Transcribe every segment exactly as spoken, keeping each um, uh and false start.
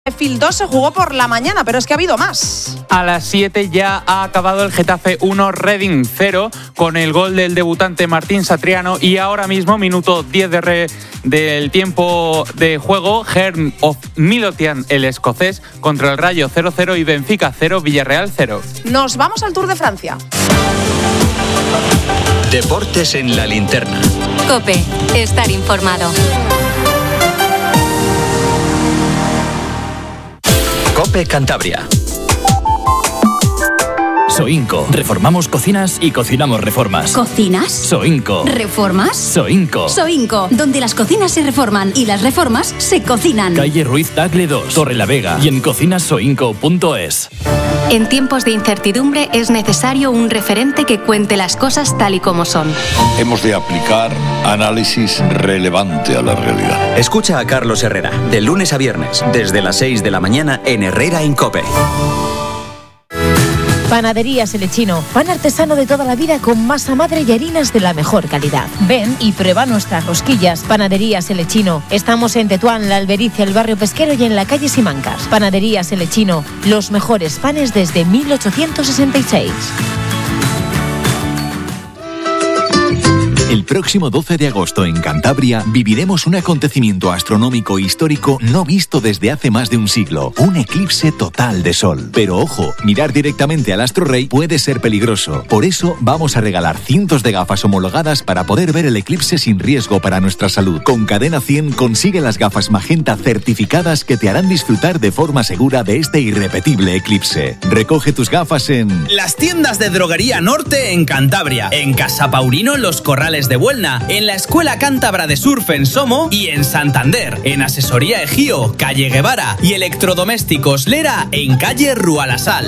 Sheffield dos se jugó por la mañana, pero es que ha habido más. A las siete ya ha acabado el Getafe uno, Reading cero, con el gol del debutante Martín Satriano, y ahora mismo, minuto diez de re, del tiempo de juego, Herm of Midlothian, el escocés, contra el Rayo cero cero y Benfica cero, Villarreal cero. Nos vamos al Tour de Francia. Deportes en la linterna. COPE, estar informado. COPE Cantabria. Soinco. Reformamos cocinas y cocinamos reformas. ¿Cocinas? Soinco. ¿Reformas? Soinco. Soinco, donde las cocinas se reforman y las reformas se cocinan. Calle Ruiz Tagle dos, Torre la Vega, y en cocinas soinco punto es. En tiempos de incertidumbre es necesario un referente que cuente las cosas tal y como son. Hemos de aplicar análisis relevante a la realidad. Escucha a Carlos Herrera, de lunes a viernes, desde las seis de la mañana en Herrera en COPE. Panaderías El Lechino, pan artesano de toda la vida con masa madre y harinas de la mejor calidad. Ven y prueba nuestras rosquillas. Panaderías El Lechino. Estamos en Tetuán, La Albericia, el barrio pesquero y en la calle Simancas. Panaderías El Lechino, los mejores panes desde mil ochocientos sesenta y seis. El próximo doce de agosto en Cantabria viviremos un acontecimiento astronómico histórico no visto desde hace más de un siglo, un eclipse total de sol. Pero ojo, mirar directamente al astro rey puede ser peligroso. Por eso vamos a regalar cientos de gafas homologadas para poder ver el eclipse sin riesgo para nuestra salud. Con Cadena cien consigue las gafas magenta certificadas que te harán disfrutar de forma segura de este irrepetible eclipse. Recoge tus gafas en las tiendas de Droguería Norte en Cantabria, en Casa Paurino en Los Corrales de Buelna, en la Escuela Cántabra de Surf en Somo y en Santander, en Asesoría Egío, calle Guevara, y Electrodomésticos Lera en calle Rualasal.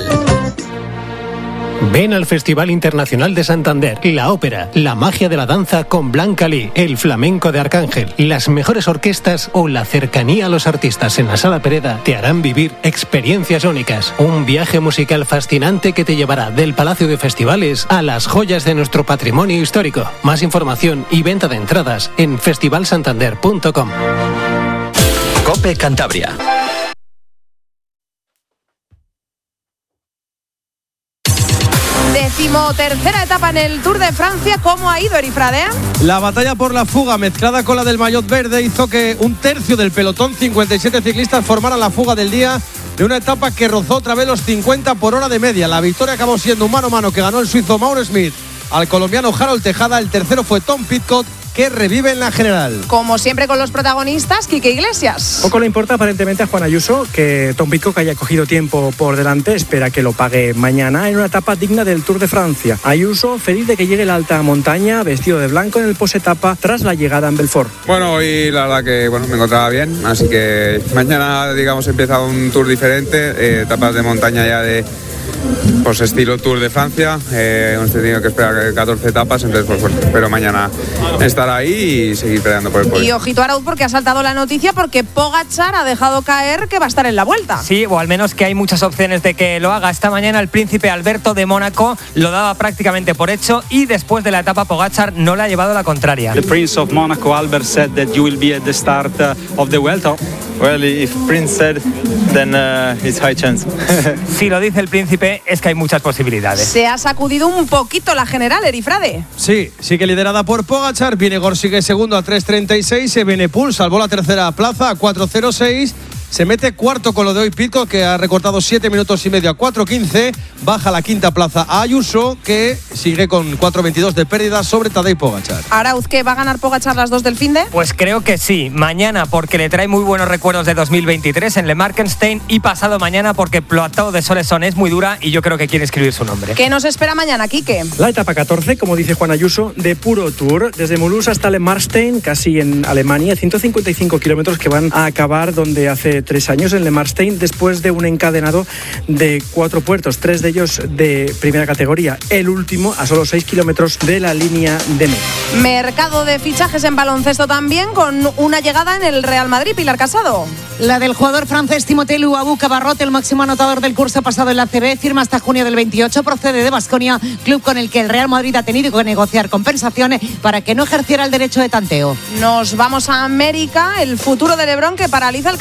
Ven al Festival Internacional de Santander, la ópera, la magia de la danza con Blanca Lee, el flamenco de Arcángel, las mejores orquestas o la cercanía a los artistas en la Sala Pereda te harán vivir experiencias únicas. Un viaje musical fascinante que te llevará del Palacio de Festivales a las joyas de nuestro patrimonio histórico. Más información y venta de entradas en festival santander punto com. COPE Cantabria. Decimotercera etapa en el Tour de Francia. ¿Cómo ha ido, Erifrade? La batalla por la fuga mezclada con la del maillot verde hizo que un tercio del pelotón, cincuenta y siete ciclistas, formaran la fuga del día de una etapa que rozó otra vez los cincuenta por hora de media. La victoria acabó siendo un mano a mano que ganó el suizo Mauro Smith al colombiano Harold Tejada. El tercero fue Tom Pidcock, que revive en la general. Como siempre con los protagonistas, Quique Iglesias. Poco le importa aparentemente a Juan Ayuso que Tom Pidcock haya cogido tiempo por delante, espera que lo pague mañana en una etapa digna del Tour de Francia. Ayuso feliz de que llegue la alta montaña vestido de blanco en el post-etapa tras la llegada en Belfort. Bueno, hoy la verdad que bueno, me encontraba bien, así que mañana digamos empieza un Tour diferente, eh, etapas de montaña ya de pues estilo Tour de Francia. Eh, hemos tenido que esperar catorce etapas, entonces pues bueno, espero mañana estar ahí y seguir peleando por el podio. Y ojito a Arauz, porque ha saltado la noticia porque Pogačar ha dejado caer que va a estar en la Vuelta. Sí, o al menos que hay muchas opciones de que lo haga. Esta mañana el príncipe Alberto de Mónaco lo daba prácticamente por hecho y después de la etapa Pogačar no le ha llevado la contraria. The Prince of Monaco, Albert, said that you will be at the start uh, of the Vuelta. Well, if Prince said, then uh, it's high chance. Si lo dice el príncipe, es que hay muchas posibilidades. Se ha sacudido un poquito la general, Erifrade. Sí, sigue liderada por Pogačar. Vingegaard sigue segundo a tres treinta y seis. Evenepoel salvó la tercera plaza a cuatro cero seis. Se mete cuarto con lo de hoy Pidcock, que ha recortado siete minutos y medio a cuatro quince. Baja la quinta plaza a Ayuso, que sigue con cuatro veintidós de pérdida sobre Tadej Pogačar. Arauz, ¿que va a ganar Pogačar las dos del finde? Pues creo que sí. Mañana porque le trae muy buenos recuerdos de dos mil veintitrés en Le Markenstein, y pasado mañana porque Plateau de Soleson es muy dura y yo creo que quiere escribir su nombre. ¿Qué nos espera mañana, Quique? La etapa catorce, como dice Juan Ayuso, de puro Tour, desde Mulhouse hasta Le Marstein, casi en Alemania, ciento cincuenta y cinco kilómetros que van a acabar donde hace tres años en Le Marstein, después de un encadenado de cuatro puertos, tres de ellos de primera categoría, el último a solo seis kilómetros de la línea de meta. Mercado de fichajes en baloncesto también, con una llegada en el Real Madrid. Pilar Casado. La del jugador francés Timothée Luabu Cabarrot, el máximo anotador del curso pasado en la A C B, firma hasta junio del veintiocho, procede de Baskonia, club con el que el Real Madrid ha tenido que negociar compensaciones para que no ejerciera el derecho de tanteo. Nos vamos a América, el futuro de LeBron que paraliza el calendario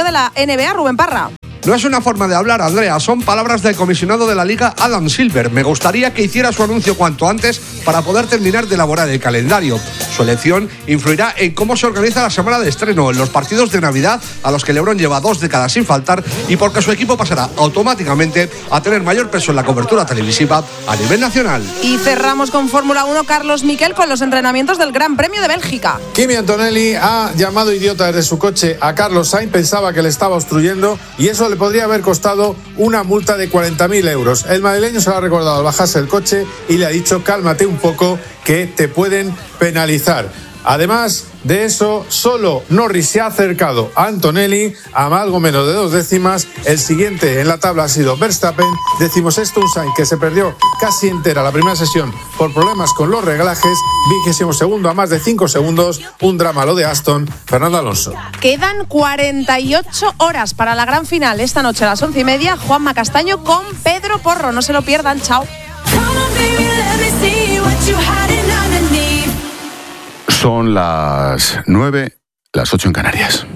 de la N B A, Rubén Parra. No es una forma de hablar, Andrea, son palabras del comisionado de la Liga, Adam Silver. Me gustaría que hiciera su anuncio cuanto antes para poder terminar de elaborar el calendario. Su elección influirá en cómo se organiza la semana de estreno, en los partidos de Navidad, a los que LeBron lleva dos décadas sin faltar, y porque su equipo pasará automáticamente a tener mayor peso en la cobertura televisiva a nivel nacional. Y cerramos con Fórmula uno, Carlos Miquel, con los entrenamientos del Gran Premio de Bélgica. Kimi Antonelli ha llamado idiota desde su coche a Carlos Sainz, pensaba que le estaba obstruyendo y eso le podría haber costado una multa de cuarenta mil euros. El madrileño se lo ha recordado al bajarse del coche y le ha dicho: cálmate un poco, que te pueden penalizar. Además de eso, solo Norris se ha acercado a Antonelli a algo menos de dos décimas. El siguiente en la tabla ha sido Verstappen, decimosexto un Sainz que se perdió casi entera la primera sesión por problemas con los reglajes, vigésimo segundo a más de cinco segundos, un drama lo de Aston, Fernando Alonso. Quedan cuarenta y ocho horas para la gran final. Esta noche a las once y media, Juanma Castaño con Pedro Porro. No se lo pierdan, chao. Son las nueve, las ocho en Canarias.